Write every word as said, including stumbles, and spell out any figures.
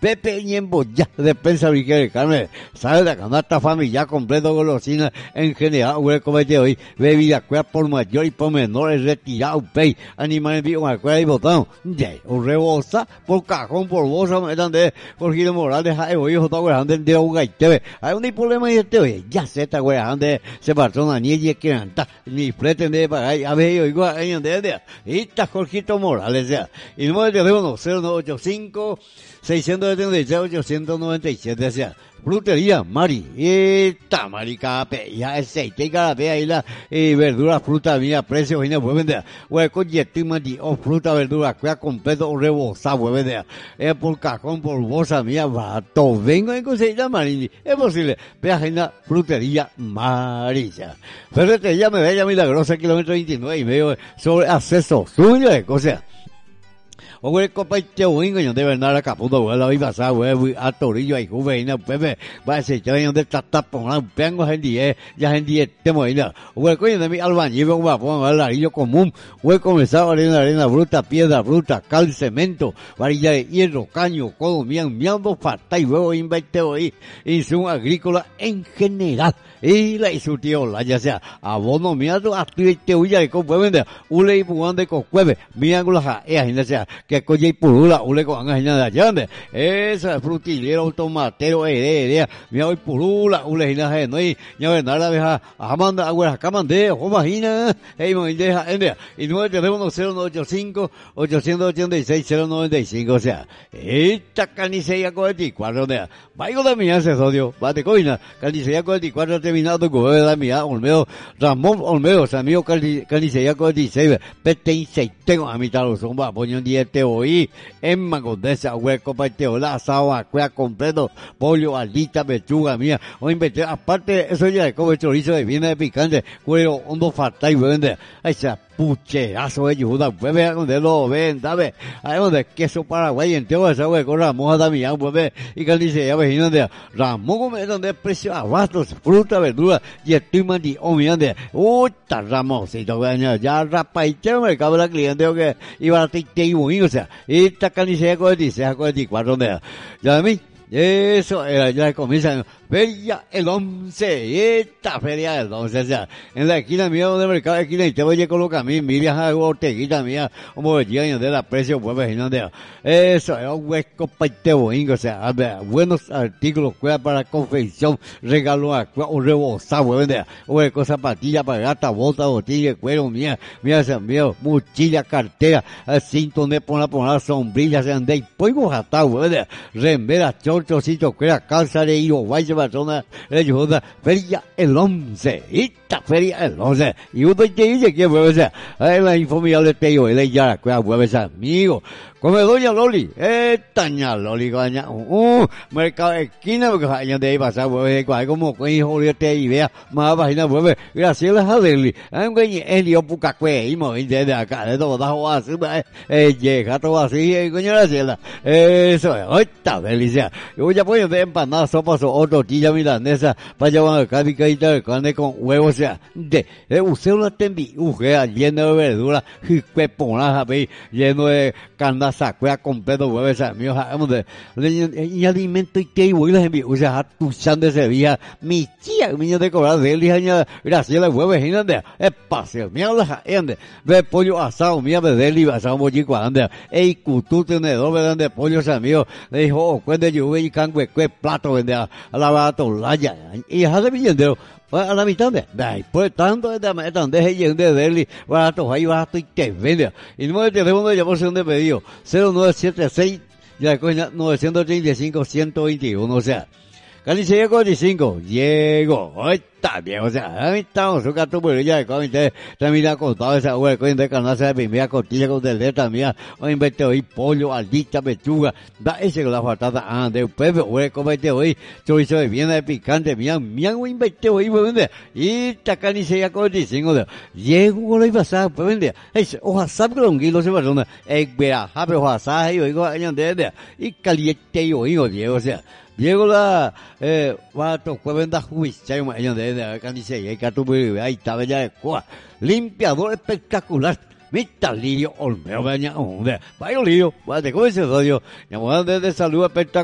Pepe Ñembo ya despensa de carne, sale la canasta familiar completo golosina en general, hueco de hoy, bebida cueva por mayor y por menores retirado, pay, animales vivos a cueva y botón, de, un rebosa, por cajón, por bolsa, me dan de Jorge Morales, hay hoy, otra vez, de un gaitebe, hay un problema y este hoy, ya se está de se patrona ni ella que anda, ni pretende pagar, a ver, igual, hay un de, y está Jorgito Morales, ya, y no me teléfono cero nueve ocho cinco seiscientos setenta y seis ochocientos noventa y siete, sea, frutería Mari, esta marica, ya aceite y carapé, ahí la, y verdura, fruta mía, precio, y no puede vender, hueco, yetima, o fruta, verdura, cuya completo, o rebosado, puede vender, es por cajón, por bolsa mía, barato, vengo a conseguir Mari, es posible, peajena, frutería Mari, ya, ferretería me veía milagrosa, kilómetro veintinueve y medio, sobre acceso suyo de cosas. O güey, copa y te wingo, yo de verdad acá, puto, güey, la viva, sa, güey, a torillo, ahí, juve, y no, pepe, va a ser, yo, yo, de tata, ponga, un pengo, gente, eh, ya, gente, te moina, güey, coño, de mi albañil, güey, va a poner el arillo común, güey, comenzaba arena, arena bruta, piedra bruta, cal, cemento, varilla de hierro, caño, codo, mian, miando, falta, y luego inverte hoy, insumo agrícola en general, y la, y su tío, la, ya sea, abono, miado, a tu, y te huya, de copo, vende, ule, y pugán de cocueve, miángulo, ja, ea, ya sea, que coye y purula, ule con anga de allá, esa frutilero, tomatero, heredera, mira hoy purula, ule hina de no y ya ven la deja, amanda, agua, camande, o imagina, hey, me deja, ende, y nueve teléfono cero nueve ocho cinco ochocientos ochenta y seis cero noventa y cinco, o sea, esta carnicería cuarenta y cuatro, de vaya de mi hace sodio, bate coina, carnicería cuarenta y cuatro terminado con de mía, Olmedo, Ramón Olmedo, amigo carnicería cuarenta y seis, pete y seis, tengo a mitad los zomba, poño un diente hoy, en Magondesa, hueco, paiteola, asado, acuea completo, pollo, alita, pechuga mía, o inventé, aparte, eso ya de come chorizo de viene de picante, cuero, hondo, falta y vende, ay, sea, pucherazo de Yuda, pues vea donde lo ven, ¿sabes? Ahí donde queso paraguay, entero esa güey, con Ramón Adamián, pues ve, y carnicería vecino de Ramón, donde precio abastos, fruta, verdura, y estoy mandi, o mirande, uy, ta Ramoncito, güey, ya rapa y che, me cabe la cliente, que iba a te y bonito, o sea, esta carnicería cuarenta y seis, cuarenta y cuatro, donde, ya de mí, eso era, ya comienza, feria el once, esta feria del once, o sea, en la esquina mía donde el mercado de esquina y te voy a colocar mi miras a Orteguita mía, como decía, de la precio, pues, vecino de, eso es un hueco paite boingo, o sea, a ver, buenos artículos, cueva para confección, regalo a cueva, un rebozado, pues, vende, hueco, zapatilla para gata, bota, botella, cuero, mía, mía, se mío, mochila, cartera, cinto de poner, poner sombrillas, se ande, y pollo jatado, pues, vende, remera, chorchocito, cuera, calza de hilo, guay, persona, ellos, feria el once, esta feria el once, y uno te dice que puede ser, ahí la informable te digo, él ya, cuida, puede ser, amigo, come doña Loli, esta ña Loli, coña, uh, mercado de esquina, porque años de ahí pasar, puede ser, como, que hijo de te idea, más página, puede, gracias a Leli, aunque él dio puca cue, y moví desde acá, de todo, bajo así, eh, llega todo así, coño, gracias, eso es, esta delicia, yo ya puedo de empanadas, sopas, otro tortilla milanesa para llevar a picadita de carne con huevo, o sea, de, de usted una tembiujea lleno de verdura, jicue ponaja, lleno de carne sacuea completo, huevo, o sea, mío, de, y alimento y que voy las envío, o sea, tu chan de Sevilla, mi tía, niño de cobrar de él, y gracias, la huevo, y ande, espacio, mira la ande, ve pollo asado, mira, de deli, asado, mochico, ande, ey, cutú, tenedor, de pollo, o sea, mío, le dijo, cuende lluvia y cangüe, plato, vende a la bata, y ya de billendero, a la mitad de, de pues tanto de tan de gente de Delhi, barato, ahí barato y te vende. Y no me teléfono de llamarse donde pedido, cero nueve siete seis, ya coña, novecientos treinta y cinco, ciento veintiuno, o sea, carnicería cuarenta y cinco, Diego, está bien, o sea, a mí estamos, su gato, pero ya, como usted, también ha contado esa hueá, coño, de canasta de primera costilla con deleta mía, o inverte hoy pollo, aldita, pechuga, da ese con la fatata, ah, de pepe, hueá, comete hoy, chorizo de viena de picante, mía, mía, o inverte hoy, pues vende, y esta carnicería cuarenta y cinco, de, llego con lo iba a pasar, pues vende, es, oja, sabe con kilo se persona, es, verá, pero oja, sabe, y oigo, año de, y caliente, y oigo, Diego, o sea, Diego la, eh, va a tocar venda juicio, año de, de, carnicería, y catupe, ahí está, bella de coa, limpiador espectacular, Mita Lirio Olmeo, vaya, vaya, Lirio, vaya, ¿cómo se dio? Llamó desde salud espectacular.